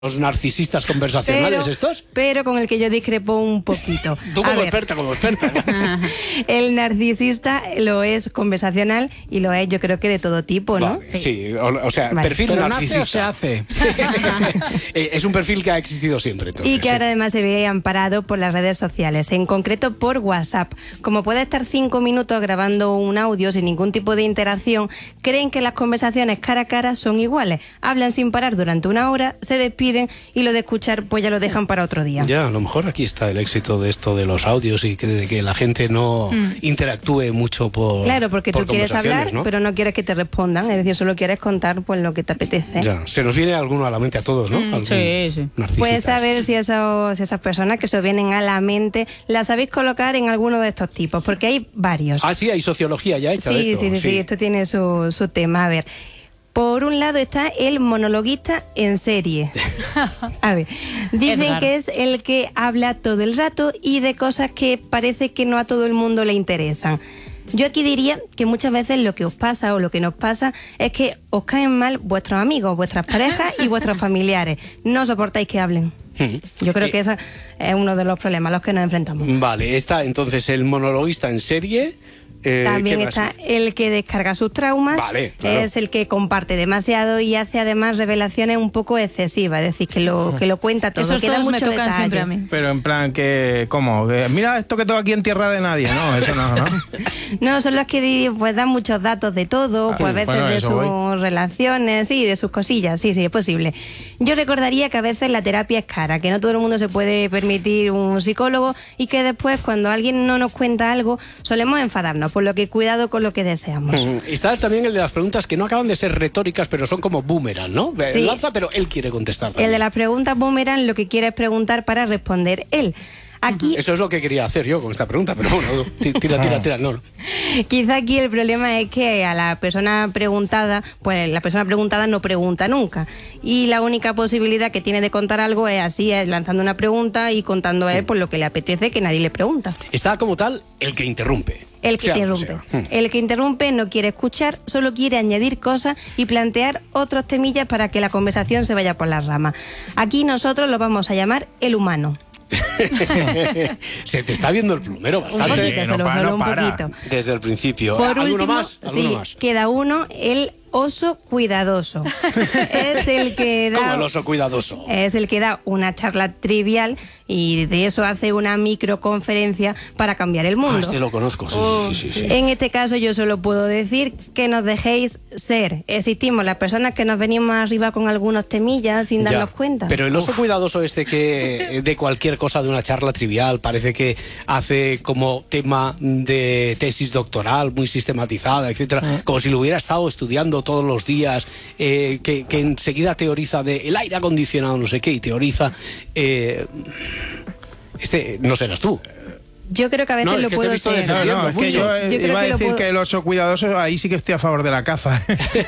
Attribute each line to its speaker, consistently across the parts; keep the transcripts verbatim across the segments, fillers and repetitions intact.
Speaker 1: ¿Los narcisistas conversacionales
Speaker 2: pero,
Speaker 1: estos?
Speaker 2: Pero con el que yo discrepo un poquito.
Speaker 1: Tú como
Speaker 2: A ver,
Speaker 1: experta, como experta.
Speaker 2: el narcisista lo es conversacional y lo es, yo creo que de todo tipo, ¿no?
Speaker 1: Vale, sí, sí o, o sea,
Speaker 2: vale.
Speaker 1: perfil
Speaker 3: ¿Pero
Speaker 1: narcisista.
Speaker 3: nace o se hace?
Speaker 1: Sí. Es un perfil que ha existido siempre. Entonces,
Speaker 2: Y que
Speaker 1: sí.
Speaker 2: ahora además se ve amparado por las redes sociales, en concreto por WhatsApp. Como puede estar cinco minutos grabando un audio sin ningún tipo de interacción, creen que las conversaciones cara a cara son iguales. Hablan sin parar durante una hora, se despiden y lo de escuchar pues ya lo dejan para otro día.
Speaker 1: Ya, a lo mejor aquí está el éxito de esto de los audios y que, de que la gente no mm. interactúe mucho por
Speaker 2: Claro, porque
Speaker 1: por
Speaker 2: tú quieres hablar,
Speaker 1: ¿no?
Speaker 2: pero no quieres que te respondan, es decir, solo quieres contar pues lo que te apetece.
Speaker 1: Ya, se nos viene alguno a la mente a todos, ¿no?
Speaker 2: Mm, sí, sí. Puedes saber si, esos, si esas personas que se os vienen a la mente las sabéis colocar en alguno de estos tipos, porque hay varios.
Speaker 1: Ah, sí, hay sociología ya hecha
Speaker 2: sí,
Speaker 1: de esto.
Speaker 2: Sí, sí, sí, sí, esto tiene su, su tema. A ver, por un lado está el monologuista en serie. A ver, dicen Edgar. que es el que habla todo el rato y de cosas que parece que no a todo el mundo le interesan. Yo aquí diría que muchas veces lo que os pasa o lo que nos pasa es que os caen mal vuestros amigos, vuestras parejas y vuestros familiares. No soportáis que hablen. Yo creo que ese es uno de los problemas a los que nos enfrentamos.
Speaker 1: Vale, está entonces el monologuista en serie. Eh,
Speaker 2: También está el que descarga sus traumas,
Speaker 1: vale, claro.
Speaker 2: Es el que comparte demasiado y hace además revelaciones un poco excesivas, es decir, que lo, que lo cuenta todo.
Speaker 4: Esos
Speaker 2: que da
Speaker 4: todos
Speaker 2: mucho
Speaker 4: me tocan
Speaker 2: detalle.
Speaker 4: siempre a mí.
Speaker 3: Pero en plan que, ¿cómo? Que, mira esto que tengo aquí en tierra de nadie, no, eso no, ¿no?
Speaker 2: No, son los que pues dan muchos datos de todo,
Speaker 3: ah,
Speaker 2: pues a veces
Speaker 3: bueno,
Speaker 2: de sus voy. relaciones, sí, de sus cosillas, sí, sí, es posible. Yo recordaría que a veces la terapia es cara, que no todo el mundo se puede permitir un psicólogo y que después cuando alguien no nos cuenta algo solemos enfadarnos, por lo que cuidado con lo que deseamos.
Speaker 1: Mm, está también el de las preguntas que no acaban de ser retóricas, pero son como boomerang, ¿no? Sí. Lanza, pero él quiere contestar también.
Speaker 2: El de las preguntas boomerang lo que quiere es preguntar para responder él. Aquí,
Speaker 1: eso es lo que quería hacer yo con esta pregunta, pero bueno, tira, tira, tira, no.
Speaker 2: Quizá aquí el problema es que a la persona preguntada, pues la persona preguntada no pregunta nunca. Y la única posibilidad que tiene de contar algo es así, es lanzando una pregunta y contando a él por lo que le apetece, que nadie le pregunta.
Speaker 1: Está como tal el que interrumpe.
Speaker 2: El que
Speaker 1: sea,
Speaker 2: interrumpe.
Speaker 1: Sea.
Speaker 2: El que interrumpe no quiere escuchar, solo quiere añadir cosas y plantear otros temillas para que la conversación se vaya por las ramas. Aquí nosotros lo vamos a llamar el humano.
Speaker 1: Se te está viendo el plumero bastante.
Speaker 2: Un poquito, solo,
Speaker 3: no para,
Speaker 2: solo
Speaker 3: no
Speaker 2: un
Speaker 3: para.
Speaker 2: poquito.
Speaker 1: Desde el principio.
Speaker 2: Por
Speaker 1: ¿Alguno
Speaker 2: último,
Speaker 1: más? ¿Alguno
Speaker 2: sí,
Speaker 1: más?
Speaker 2: queda uno, el oso cuidadoso. Es el que da...
Speaker 1: ¿Cómo el oso cuidadoso?
Speaker 2: Es el que da una charla trivial y de eso hace una microconferencia para cambiar el mundo.
Speaker 1: Ah, este lo conozco, sí,
Speaker 2: oh,
Speaker 1: sí, sí, sí.
Speaker 2: En este caso yo solo puedo decir que nos dejéis ser. Existimos las personas que nos venimos arriba con algunos temillas sin darnos
Speaker 1: ya,
Speaker 2: cuenta.
Speaker 1: Pero el oso Uf. cuidadoso este que de cualquier cosa de una charla trivial parece que hace como tema de tesis doctoral muy sistematizada, etcétera, uh. como si lo hubiera estado estudiando todos los días, eh, que, que enseguida teoriza de el aire acondicionado, no sé qué, y teoriza... Eh, este no serás tú.
Speaker 2: Yo creo que a veces
Speaker 1: no,
Speaker 2: lo
Speaker 1: que
Speaker 2: puedo
Speaker 1: ser.
Speaker 3: No, no, es que yo,
Speaker 2: yo
Speaker 3: iba a decir
Speaker 2: puedo...
Speaker 3: que el oso cuidadoso, ahí sí que estoy a favor de la caza.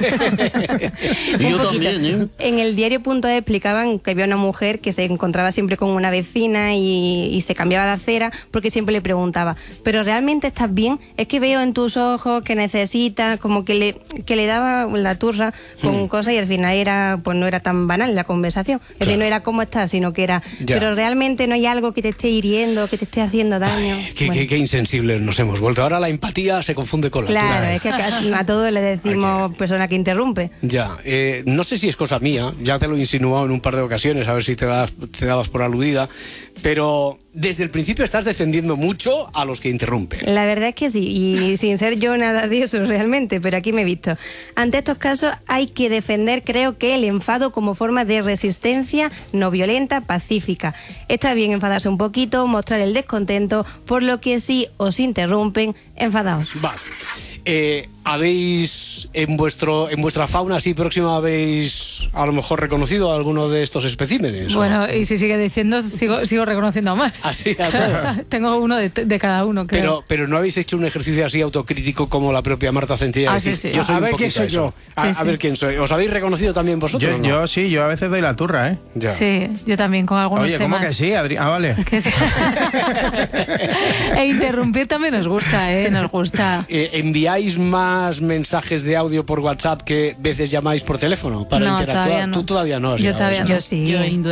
Speaker 1: Y yo también, ¿eh?
Speaker 2: En el diario punto es explicaban que había una mujer que se encontraba siempre con una vecina y, y se cambiaba de acera porque siempre le preguntaba, ¿pero realmente estás bien? Es que veo en tus ojos que necesitas, como que le, que le daba la turra con hmm. cosas y al final era, pues no era tan banal la conversación. Es claro. decir, no era cómo estás, sino que era, ya. pero realmente no hay algo que te esté hiriendo, que te esté haciendo daño.
Speaker 1: Ay, qué,
Speaker 2: bueno.
Speaker 1: qué, qué insensibles nos hemos vuelto. Ahora la empatía se confunde con la
Speaker 2: Claro,
Speaker 1: altura.
Speaker 2: es que a, a todos le decimos que... persona que interrumpe.
Speaker 1: Ya, eh, no sé si es cosa mía, ya te lo he insinuado en un par de ocasiones, a ver si te das, te dabas por aludida, pero desde el principio estás defendiendo mucho a los que interrumpen.
Speaker 2: La verdad es que sí, y sin ser yo nada de eso realmente, pero aquí me he visto. Ante estos casos hay que defender, creo que, el enfado como forma de resistencia no violenta, pacífica. Está bien enfadarse un poquito, mostrar el descontento, por lo que si os interrumpen, enfadaos.
Speaker 1: Vale. Eh, ¿Habéis en vuestro en vuestra fauna así próxima habéis a lo mejor reconocido a alguno de estos especímenes?
Speaker 4: Bueno, y si sigue diciendo, sigo, sigo reconociendo más.
Speaker 1: Así, claro.
Speaker 4: Tengo uno de, de cada uno, creo.
Speaker 1: Pero, pero no habéis hecho un ejercicio así autocrítico como la propia Marta Centella.
Speaker 4: Ah, sí, sí.
Speaker 1: Yo soy
Speaker 3: a
Speaker 1: un
Speaker 3: ver quién soy
Speaker 1: eso.
Speaker 3: yo.
Speaker 1: A,
Speaker 4: Sí,
Speaker 1: a
Speaker 4: sí.
Speaker 1: ver quién soy. ¿Os habéis reconocido también vosotros?
Speaker 3: Yo,
Speaker 1: ¿no?
Speaker 3: yo sí, yo a veces doy la turra, ¿eh?
Speaker 1: Ya.
Speaker 4: Sí, yo también con algunos
Speaker 3: Oye,
Speaker 4: temas.
Speaker 3: ¿cómo que sí, Adri? Ah, vale.
Speaker 4: Que sí. E interrumpir también nos gusta, ¿eh? Nos gusta.
Speaker 1: Eh, ¿Enviáis más más mensajes de audio por WhatsApp que veces llamáis por teléfono para
Speaker 4: No,
Speaker 1: interactuar?
Speaker 4: todavía no.
Speaker 1: Tú todavía no has
Speaker 4: Yo
Speaker 1: llegado a
Speaker 4: todavía
Speaker 1: eso.
Speaker 4: no.
Speaker 2: Yo sí.
Speaker 5: Yo